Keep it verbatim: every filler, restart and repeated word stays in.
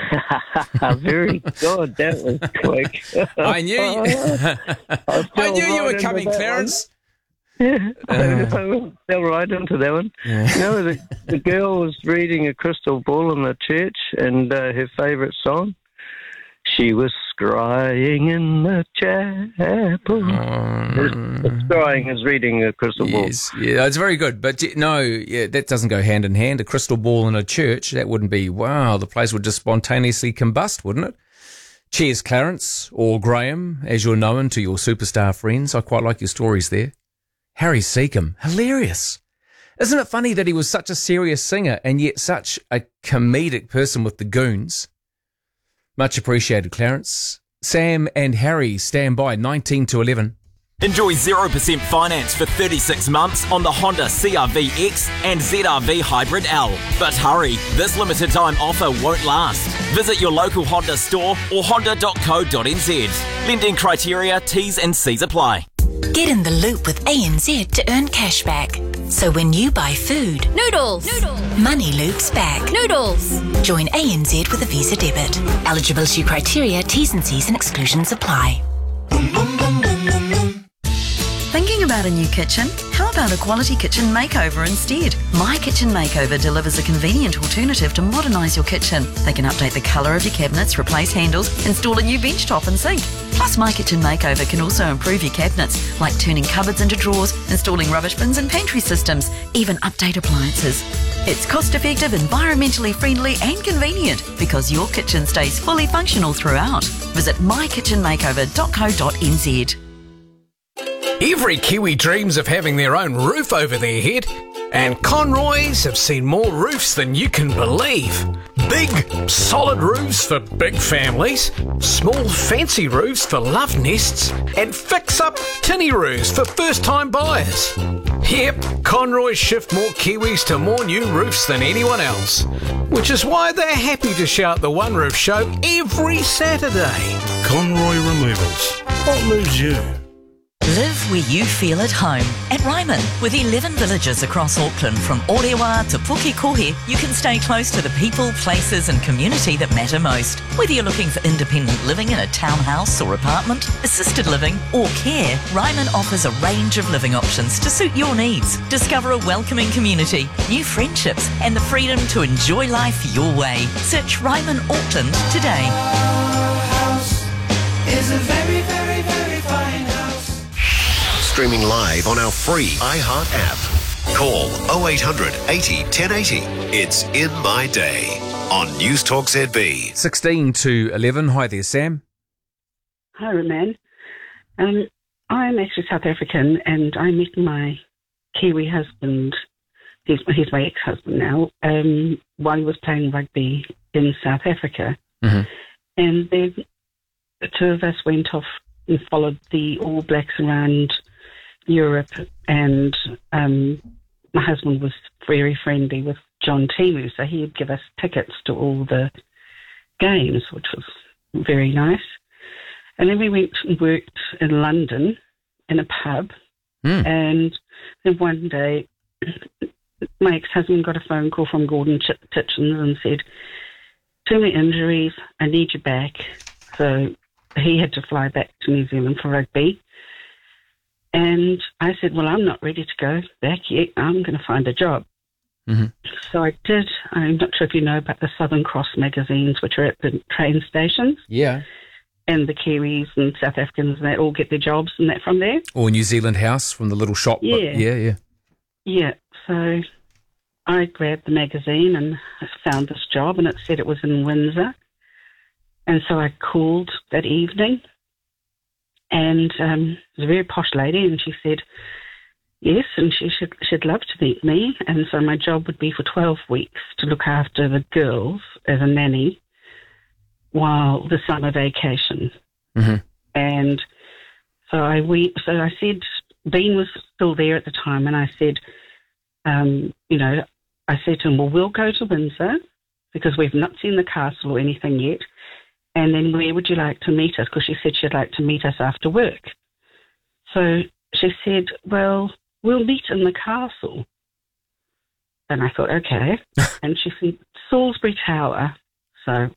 Very good. That was quick. I knew you, I, I knew you right were coming, Clarence. Yeah, Uh. I fell right into that one. Yeah. You know, the, the girl was reading a crystal ball in the church, and uh, her favourite song, she was scrying in the chapel. Um, Scrying is reading a crystal ball. Yes, yeah, it's very good. But y- no, yeah, that doesn't go hand in hand. A crystal ball in a church, that wouldn't be, wow, the place would just spontaneously combust, wouldn't it? Cheers, Clarence, or Graham, as you're known to your superstar friends. I quite like your stories there. Harry Seacombe, hilarious. Isn't it funny that he was such a serious singer and yet such a comedic person with the goons? Much appreciated, Clarence. Sam and Harry stand by nineteen to eleven. Enjoy zero percent finance for thirty-six months on the Honda C R V X and Z R V Hybrid L. But hurry, this limited time offer won't last. Visit your local Honda store or honda dot co dot n z. Lending criteria, T's and C's apply. Get in the loop with A N Z to earn cash back. So when you buy food, Noodles. Noodles. money loops back. Noodles. Join A N Z with a Visa debit. Eligibility criteria, T's and C's and exclusions apply. Thinking about a new kitchen? How about a quality kitchen makeover instead? My Kitchen Makeover delivers a convenient alternative to modernise your kitchen. They can update the colour of your cabinets, replace handles, install a new bench top and sink. Plus, My Kitchen Makeover can also improve your cabinets, like turning cupboards into drawers, installing rubbish bins and pantry systems, even update appliances. It's cost-effective, environmentally friendly and convenient because your kitchen stays fully functional throughout. Visit my kitchen makeover dot co dot n z. Every Kiwi dreams of having their own roof over their head, and Conroys have seen more roofs than you can believe. Big, solid roofs for big families, small, fancy roofs for love nests, and fix-up tinny roofs for first-time buyers. Yep, Conroy shift more Kiwis to more new roofs than anyone else, which is why they're happy to shout the One Roof Show every Saturday. Conroy Removals. What moves you? Live where you feel at home. At Ryman, with eleven villages across Auckland from Orewa to Pukekohe, you can stay close to the people, places and community that matter most. Whether you're looking for independent living in a townhouse or apartment, assisted living or care, Ryman offers a range of living options to suit your needs. Discover a welcoming community, new friendships and the freedom to enjoy life your way. Search Ryman Auckland today. House is a very, very, very fine house. Streaming live on our free iHeart app. Call oh eight hundred eighty ten eighty. It's In My Day on News Talk Z B. sixteen to eleven. Hi there, Sam. Hi, Roman. Um, I'm actually South African, and I met my Kiwi husband, he's, he's my ex-husband now, um, while he was playing rugby in South Africa. Mm-hmm. And then the two of us went off and followed the All Blacks around Europe, and um, my husband was very friendly with John Timu, so he'd give us tickets to all the games, which was very nice. And then we went and worked in London in a pub, mm. and then one day my ex-husband got a phone call from Gordon Ch- Titchens and said, too many injuries, I need you back. So he had to fly back to New Zealand for rugby. And I said, well, I'm not ready to go back yet. I'm going to find a job. Mm-hmm. So I did. I'm not sure if you know about the Southern Cross magazines, which are at the train stations. Yeah. And the Kiwis and South Africans, they all get their jobs and that from there. Or New Zealand House from the little shop. Yeah. But yeah, yeah. Yeah. So I grabbed the magazine and I found this job, and it said it was in Windsor. And so I called that evening. And um, it was a very posh lady, and she said yes, and she should, she'd love to meet me. And so my job would be for twelve weeks to look after the girls as a nanny while the summer vacation. Mm-hmm. And so I we so I said, Bean was still there at the time, and I said, um, you know, I said to him, well, we'll go to Windsor because we've not seen the castle or anything yet. And then where would you like to meet us? Because she said she'd like to meet us after work. So she said, well, we'll meet in the castle. And I thought, okay. And she said, Salisbury Tower. So